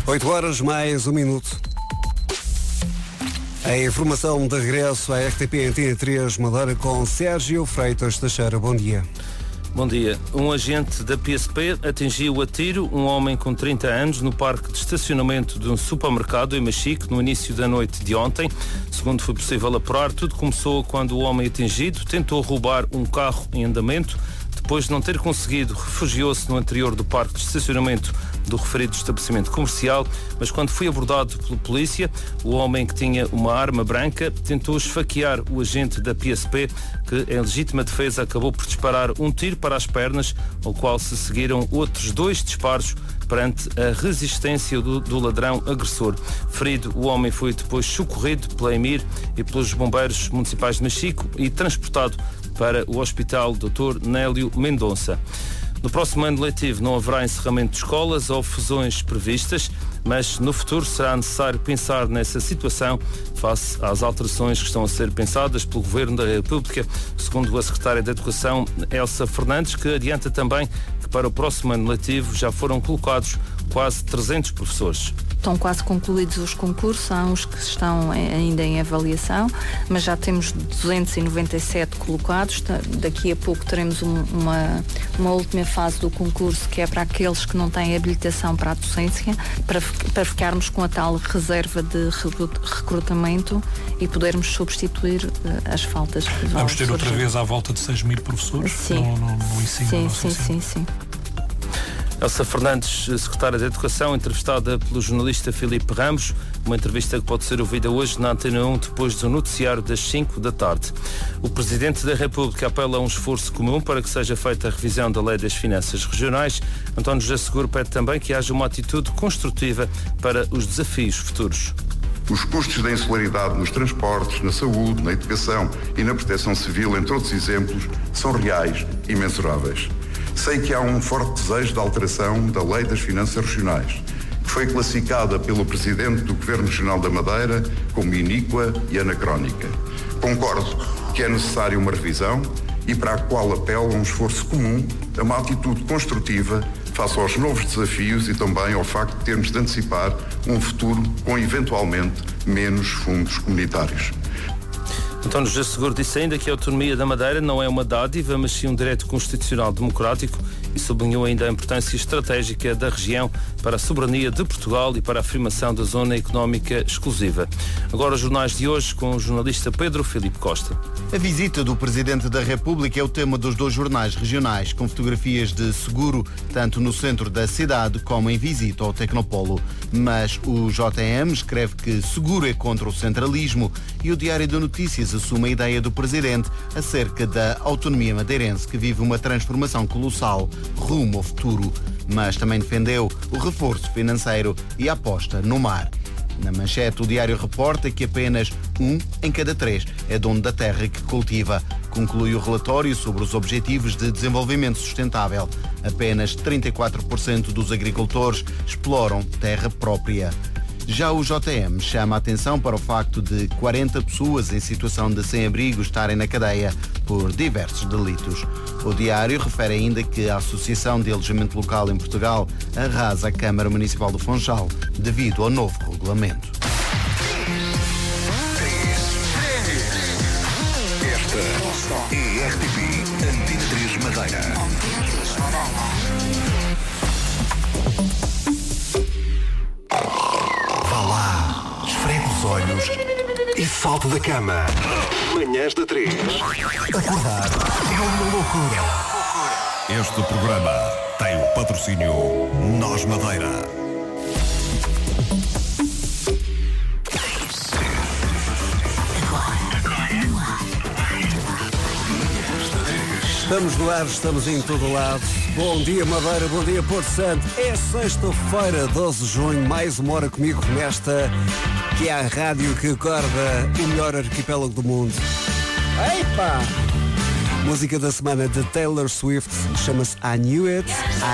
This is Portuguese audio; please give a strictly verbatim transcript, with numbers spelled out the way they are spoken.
oito horas mais um minuto. A informação de regresso à R T P Antena três Madeira com Sérgio Freitas Teixeira. Bom dia. Bom dia. Um agente da P S P atingiu a tiro um homem com trinta anos no parque de estacionamento de um supermercado em Machique no início da noite de ontem. Segundo foi possível apurar, tudo começou quando o homem atingido tentou roubar um carro em andamento. Depois de não ter conseguido, refugiou-se no interior do parque de estacionamento do referido estabelecimento comercial, mas quando foi abordado pela polícia, o homem, que tinha uma arma branca, tentou esfaquear o agente da P S P, que em legítima defesa acabou por disparar um tiro para as pernas, ao qual se seguiram outros dois disparos perante a resistência do, do ladrão agressor. Ferido, o homem foi depois socorrido pela EMIR e pelos bombeiros municipais de Machico e transportado para o Hospital doutor Nélio Mendonça. No próximo ano letivo não haverá encerramento de escolas ou fusões previstas, mas no futuro será necessário pensar nessa situação face às alterações que estão a ser pensadas pelo Governo da República, segundo a Secretária da Educação, Elsa Fernandes, que adianta também que para o próximo ano letivo já foram colocados quase trezentos professores. Estão quase concluídos os concursos, há uns que estão ainda em avaliação, mas já temos duzentos e noventa e sete colocados. Daqui a pouco teremos um, uma, uma última fase do concurso, que é para aqueles que não têm habilitação para a docência, para, para ficarmos com a tal reserva de recrutamento e podermos substituir uh, as faltas que vão Vamos ter surgir. outra vez à volta de seis mil professores sim. no, no, no ensino. Sim, no sim, sim, sim. Elsa Fernandes, secretária da Educação, entrevistada pelo jornalista Filipe Ramos, uma entrevista que pode ser ouvida hoje na Antena um, depois do noticiário das cinco da tarde. O Presidente da República apela a um esforço comum para que seja feita a revisão da Lei das Finanças Regionais. António José Seguro pede também que haja uma atitude construtiva para os desafios futuros. Os custos da insularidade nos transportes, na saúde, na educação e na proteção civil, entre outros exemplos, são reais e mensuráveis. Sei que há um forte desejo de alteração da Lei das Finanças Regionais, que foi classificada pelo Presidente do Governo Regional da Madeira como iníqua e anacrónica. Concordo que é necessária uma revisão e para a qual apelo a um esforço comum, a uma atitude construtiva face aos novos desafios e também ao facto de termos de antecipar um futuro com eventualmente menos fundos comunitários. António José Seguro disse ainda que a autonomia da Madeira não é uma dádiva, mas sim um direito constitucional democrático, e sublinhou ainda a importância estratégica da região para a soberania de Portugal e para a afirmação da zona económica exclusiva. Agora os jornais de hoje com o jornalista Pedro Filipe Costa. A visita do Presidente da República é o tema dos dois jornais regionais, com fotografias de Seguro, tanto no centro da cidade como em visita ao Tecnopolo. Mas o J M escreve que Seguro é contra o centralismo e o Diário de Notícias assume a ideia do Presidente acerca da autonomia madeirense, que vive uma transformação colossal rumo ao futuro, mas também defendeu o reforço financeiro e a aposta no mar. Na manchete, o Diário reporta que apenas um em cada três é dono da terra que cultiva. Conclui o relatório sobre os Objetivos de Desenvolvimento Sustentável. Apenas trinta e quatro por cento dos agricultores exploram terra própria. Já o J M chama a atenção para o facto de quarenta pessoas em situação de sem-abrigo estarem na cadeia por diversos delitos. O Diário refere ainda que a Associação de Alojamento Local em Portugal arrasa a Câmara Municipal do Funchal devido ao novo regulamento. Esta é a R T P Antena três Madeira. Esfrega os olhos e salta da cama. Manhãs da três. Acordar é uma loucura. Este programa tem o patrocínio Nós Madeira. Estamos no ar, estamos em todo lado. Bom dia Madeira, bom dia Porto Santo. É sexta-feira, doze de junho, mais uma hora comigo nesta que é a rádio que acorda o melhor arquipélago do mundo. Epa! Música da semana de Taylor Swift, chama-se I Knew It.